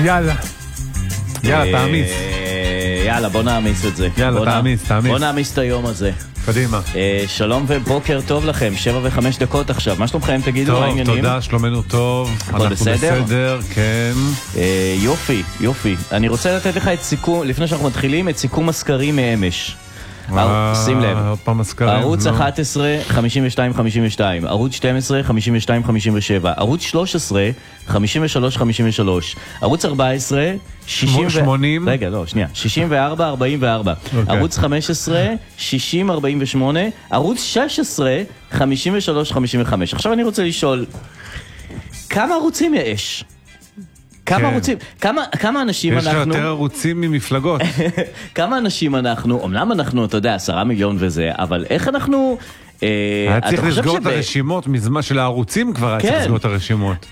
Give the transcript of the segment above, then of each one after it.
יאללה. יאללה, תאמיס. יאללה, בוא נאמיס את זה. יאללה, תאמיס. בוא נאמיס את היום הזה. קדימה. שלום ובוקר טוב לכם, 7:05 עכשיו. מה שלומכם? תגידו, טוב, העניינים? תודה, שלומנו טוב. אנחנו בסדר, כן. יופי. אני רוצה לתת לך את סיכום, לפני שאנחנו מתחילים, את סיכום הסקרים מאמש. שים לב, ערוץ 11 52-52, ערוץ 12 52-57, ערוץ 13 53-53, ערוץ 14 80, רגע, לא, שנייה, 64-44, ערוץ 15 60-48, ערוץ 16 53-55. עכשיו אני רוצה לשאול, כמה ערוצים יש? כמה ערוצים, כמה אנשים אנחנו... יש לך יותר ערוצים ממפלגות. כמה אנשים אנחנו, אמנם אנחנו, אתה יודע, 10 מיליון וזה, אבל איך אנחנו... היה צריך לסגור את הרשימות, מזמן של הערוצים כבר היה צריך לסגור את הרשימות.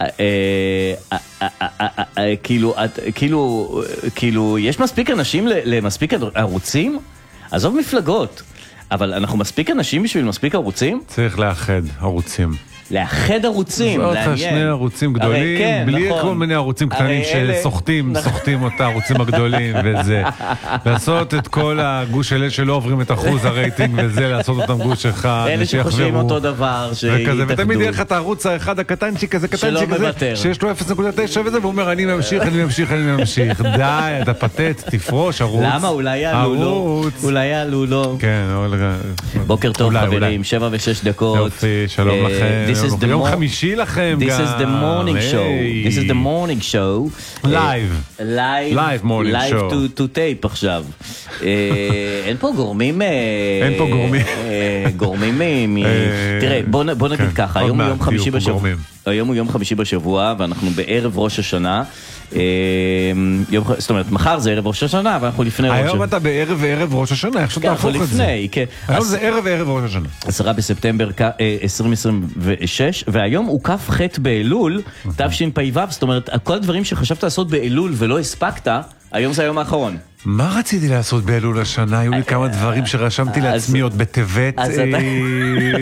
כאילו, יש מספיק אנשים למספיק ערוצים? עזוב מפלגות, אבל אנחנו מספיק אנשים בשביל מספיק ערוצים? צריך לאחד ערוצים. לאחד ערוצים, לעניין. שני ערוצים גדולים, כן, בלי נכון. כל מיני ערוצים קטנים שסוחטים אותה, הערוצים הגדולים וזה. לעשות את כל הגוש אלה שלא עוברים את אחוז הרייטינג וזה, לעשות אותם גוש אחד. אלה שחושבים אותו דבר, וכזה, ותמיד יהיה לך את הערוץ האחד הקטנצ'יק כזה, שיש לו 0.9 וזה, והוא אומר, אני ממשיך. די, אתה פתט, תפרוש ערוץ. למה? אולי יעלו לו. כן, בוקר טוב חברים, 7:06. יופי, שלום לכם. יום חמישי לכם גם. This is the morning show. This is the morning show. Live morning show. Live to tape עכשיו. אין פה גורמים... גורמים תראה, בוא נגיד ככה, היום הוא יום חמישי בשבוע, ואנחנו בערב ראש השנה. זאת אומרת, מחר זה ערב ראש השנה, ואנחנו לפני ראש השנה. היום אתה בערב ראש השנה, איך שאתה הפוך את זה? היום זה ערב ראש השנה. 10 בספטמבר 2026, והיום הוא כ"ח באלול, תשפ"ו, זאת אומרת, כל הדברים שחשבת לעשות באלול ולא הספקת, היום זה היום האחרון. מה רציתי לעשות באלול השנה? היו לי כמה דברים שרשמתי לעצמי עוד בטבת.